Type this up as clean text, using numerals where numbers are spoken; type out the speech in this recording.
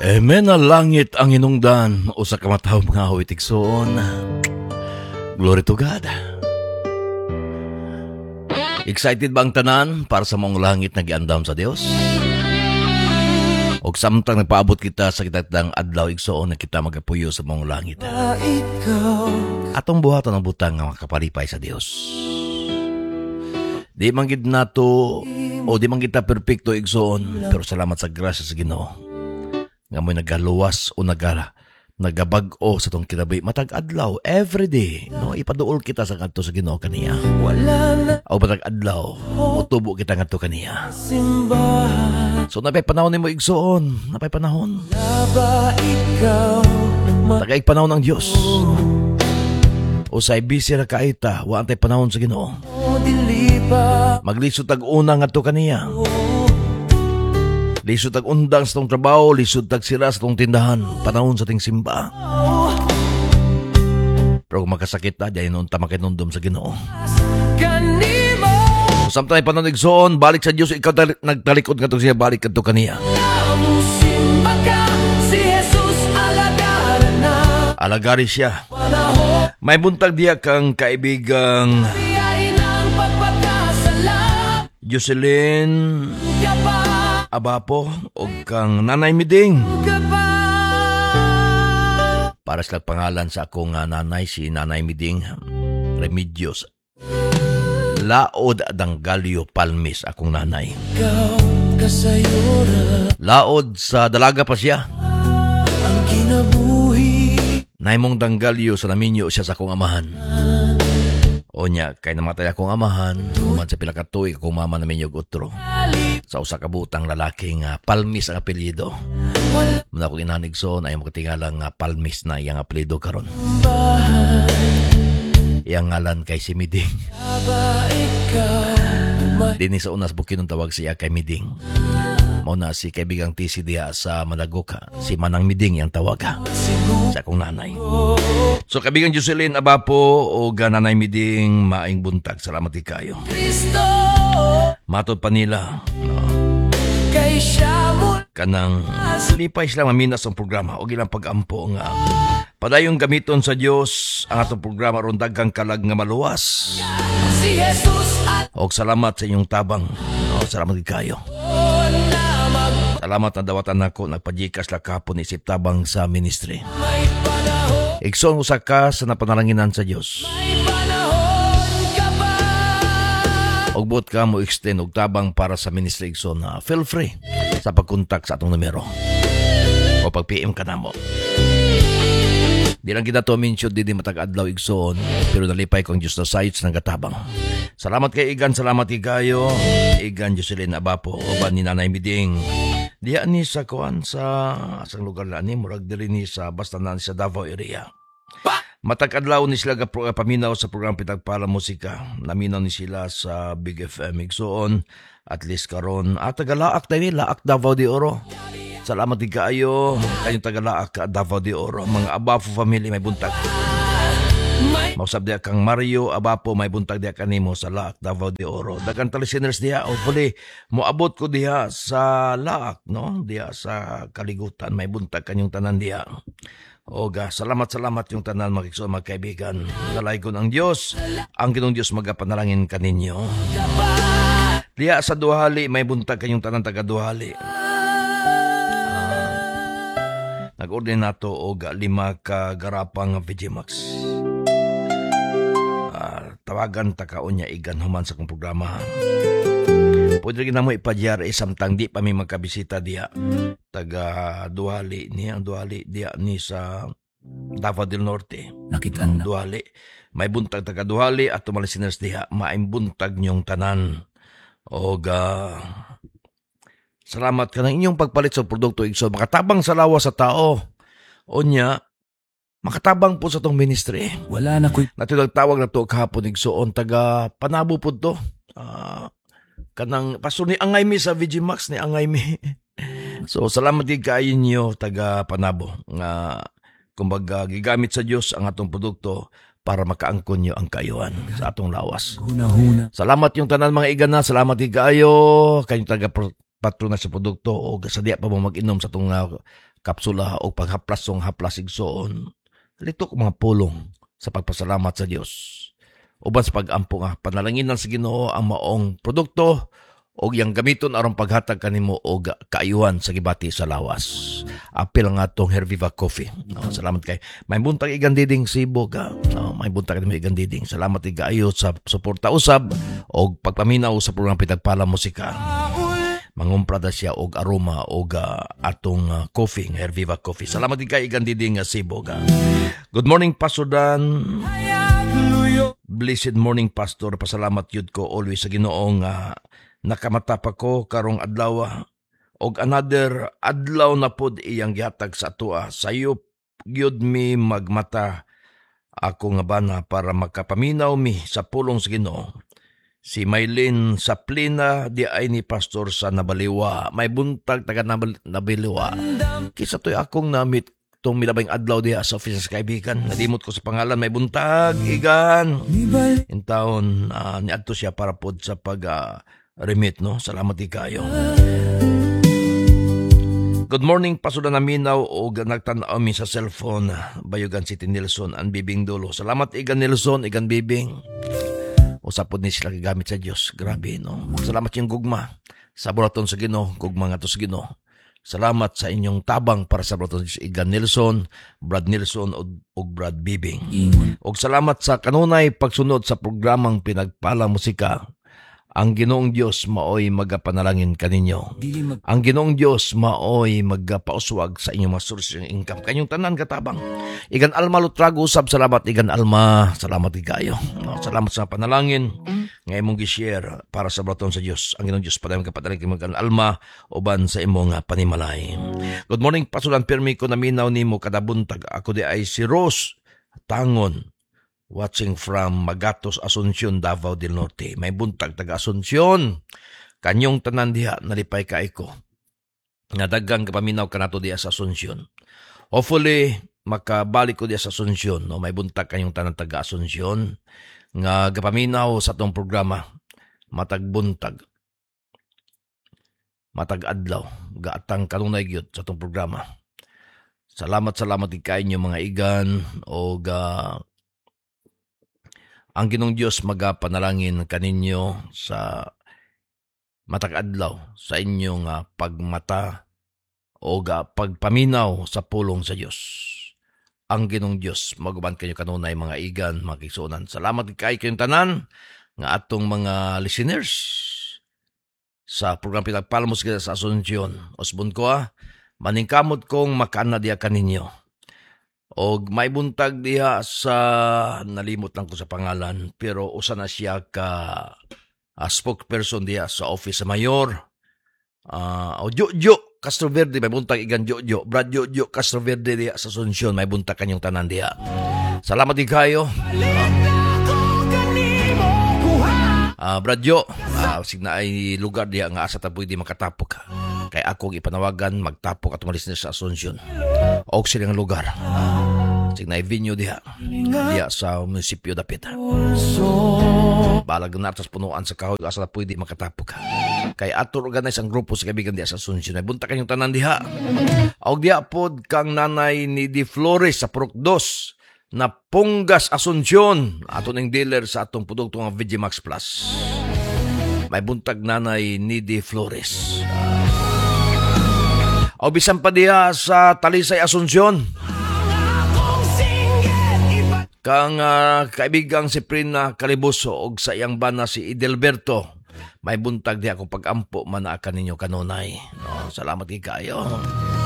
Amen na langit ang inungdan, usa ka mataw mga huwitiksoon. Glory to God. Excited ba ang tanan para sa mong langit na giandam sa Dios? O samtang nagpaabot kita sa kitatang adlaw igsoon na kita magapuyo sa mong langit. Atong buhaton ang butang nga makapalipay sa Dios. Di man gid nato o di man kita perpekto igsoon, pero salamat sa grasya sa Ginoo nga mo'y nagaluwas o nagabag-o sa tong kinabuhi matag adlaw every day, no, ipaduol kita sa kanto sa Ginoo kaniya. O matag adlaw utubo kita ngadto kaniya. So napay panahon nimo igsoon, napay panahon. Tagay panahon ng Dios. Usay busy ra kaita, wa antay panahon sa Ginoo. Maglisod tag una ngadto kaniya. Lisod tag undang sa tong trabaho, lisod tag sira sa tong tindahan, panahon sa ting simba. Pero kung makasakit na, diyan nun tamakinundom sa Ginoo. Samtang panahon igsoon, balik sa Diyos, ikaw nagtalikod ka siya, balik ka to kaniya. Alagari siya. May buntag diya kang kaibigang Jocelyn Abapo o kang Nanay Miding. Para sa pangalan sa akong nanay, si Nanay Miding Remedios Laod Dangalio Palmis, akong nanay. Laod sa dalaga pa siya. Naimong Dangalio sa naminyo siya sa akong amahan. O niya, kay namatay akong amahan, human sa pila ka tuig akong mama namin yung utro. Sa usa ka butang lalaking Palmis ang apelyido. Muna akong inanigson, ayaw makatingalang Palmis na iyang apelyido karon. Iyang ngalan kay si Miding. Dini sa unas bukinong tawag siya kay Miding. Mauna si kaibigang tisi diya sa Malagoka, si Manang Miding yang tawaga sa akong nanay. So kaibigang Jocelyn Abapo o Nanay Miding, maing buntag, salamat ikayo. Matod pa nila kanang lipay sila maminas ang programa o gilang pag-ampo nga padayong gamiton sa Dios ang atong programa ron daghang kalag nga maluwas. O salamat sa inyong tabang, salamat ikayo. Salamat na dawatan ako, nagpajikas la kapon isip tabang sa ministry. Igsoon usa ka sa napanalanginan sa Dios. Og buot ka mo extend og tabang para sa ministry igsoon, feel free sa pagkontak sa atong numero o pag-PM ka namo. Di lang kita to mention di matag-adlaw igsoon, pero nalipay ko ang Diyos na sayot ng katabang. Salamat kay Igan, salamat ikayo. Igan Jocelyn Abapo o ba ni Nanay Miding. Diya ni sa kuan sa asang lugar na ni murag diri ni sa basta na sa Davao area. Matag-adlaw ni sila paminaw sa program Pitagpala Musika. Naminaw ni sila sa Big FM igsoon. At least karon tagalaak tayo ni Laak Davao de Oro. Salamat din kayo kayong tagalaak Davao de Oro. Mga Abapo family may buntag. Mausap diya kang Mario Abapo, may buntag diya kanimo sa Laak Davao de Oro. Dagan listeners diya, hopefully moabot ko diya sa Laak, no? Diya sa kaligutan, may buntag kanyong tanan diya. Oga, salamat yung tanan makikso magkaibigan. Dalay ko ng Diyos, ang Ginong Diyos magapanalangin kaninyo. Diya sa Duhali, may buntag kanyong tanan taga Duhali. Nag-order na to og 5 ka garapang Vegimax. Tawagan takaon niya Igan human sa kong programa. Pwede rin na mo ipadyar samtang di pa may magkabisita diya. Taga Duhali niya, ang Duhali diya ni sa Davao del Norte. Nakitaan na. Duhali. May buntag taga Duhali at tumalisiners diya. Maing buntag niyong tanan. Salamat ka ng inyong pagpalit sa produkto igso. Makatabang sa lawa sa tao. O niya, makatabang po sa tong ministry. Wala na ko'y Natulagtawag na to kahapon igsoon. Taga Panabo po to. Kanang pastor ni Angay Mi sa Vegimax ni Angay Mi. So salamat din kayo niyo taga Panabo. Kumbaga gigamit sa Dios ang atong produkto para makaangkon nyo ang kayuhan sa atong lawas. huna-huna. Salamat yung tanan mga igana. Salamat din kayo. Kayong taga patrona sa produkto o sa diya pa mo mag-inom sa itong kapsula o paghaplasong haplas igsoon. Lito ko mga pulong sa pagpasalamat sa Dios. Uban sa pag-ampo nga panalanginan sa Ginoo ang maong produkto o yang gamiton aron paghatag kanimo og kaayuhan sa gibati sa lawas. Apil nga tong Herviva Coffee. Salamat kay may buntag igandiding Cebu ka. May buntag kanimo igandiding. Salamat igaayo sa suporta usab og pagpaminaw sa programa Pitagpala Musika. Mangumpra da siya og aroma og atong coffee, Herviva Coffee. Salamat kay igandiding Cebu ka. Good morning, Pastor Dan. Blessed morning, Pastor. Pasalamat yun ko always sa Ginoong nakamata pa ko karong adlaw og another adlaw na pod iyang gihatag sa atua. Sayop gyud mi magmata ako nga bana para makapaminaw mi sa pulong sa Ginoo. Si Maylin Saplina di ay ni Pastor sa Nabaliwa. May buntag taga Nabaliwa. Kisa to'y akong namit itong milabing adlaw diya sa office sa kaibigan. Nadimot ko sa pangalan, may buntag, igan. In taon, niadto siya para pod sa pag-remit, no? Salamat ikayo. Good morning, pasuda na minaw o nagtanaw mi sa cellphone. Bayugan City Nelson, ang Bibing Dulo. Salamat igan Nelson, igan Bibing. Usapod ni sila gamit sa Diyos. Grabe, no? Salamat yung gugma. Sa buraton sa Ginoo, gugma nga to sa Ginoo. Salamat sa inyong tabang para sa buraton sa Igan Nelson, Brad Nelson o Brad Bibing. Og salamat sa kanunay pagsunod sa programang Pinagpala Musika. Ang Ginoong Diyos maoy magapanalangin kaninyo. Ang Ginoong Diyos maoy magpauswag sa inyong mga source ng income. Kanyong tanan katabang. Igan Alma Lutrago usab, salamat Igan Alma. Salamat ikayo. Salamat sa panalangin. Nga imong gi-share para sa buraton sa Diyos. Ang Ginoong Diyos padayong kapanalangin Igan Alma uban sa imong panimalay. Good morning, Pasulan Permi ko naminaw nimo kada buntag. Ako di ay si Rose Tangon. Watching from Magatos, Asuncion, Davao del Norte. May buntag taga Asuncion. Kanyong tanan diha, nalipay ka ko. Nadagang kapaminaw ka nato diha sa Asuncion. Hopefully, makabalik ko diha sa Asuncion. No? May buntag kanyong tanan taga Asuncion. Nga kapaminaw sa itong programa. Matag buntag. Matag adlaw. Gaatang kanunay gyud sa itong programa. Salamat ikain nyo mga igan. O ang Ginoong Diyos magapanalangin kaninyo sa matag adlaw sa inyong pagmata o pagpaminaw sa pulong sa Diyos. Ang Ginoong Diyos maguban kayo kanunay mga igan, mga kigsunan. Salamat kay kayong tanan nga atong mga listeners sa program Pinagpala Musika sa Asuncion. Osbon ko maningkamot kong makaana diya kaninyo. O may buntag diha sa nalimot lang ko sa pangalan pero usa na siya ka spokesperson diha sa office sa mayor. Jojo Castro Verde, may buntag igan Jojo. Brad Jojo Castro Verde diha sa Asuncion, may buntag kanyong tanan diha. Salamat din kayo. Brad Jo, signa ay lugar diha nga asa ta pwede makatapok. Kay akong ipanawagan magtapok at umalis na sa Asuncion. O silang lugar. Signa ay venue diha sa munisipyo dapit. Balag na atas punuan sa kahoy asa ta pwede makatapok. Kay ato organize ang grupo sa kaibigan diha sa Asuncion. Ay bunta kanyong tanan diha. Og diha pod kang nanay ni Di Flores sa Purok 2 na Punggas Asuncion. Ato ning dealer sa atong produkto nga Vigimax Plus. May buntag nanay ni Di Flores. O bisan pa diha sa Talisay Asuncion. Kang kaibigang si Prina Calibuso og sa iyang bana si Idelberto. May buntag diha kung pag-ampo man na ninyo kanunay. No, salamat kayo.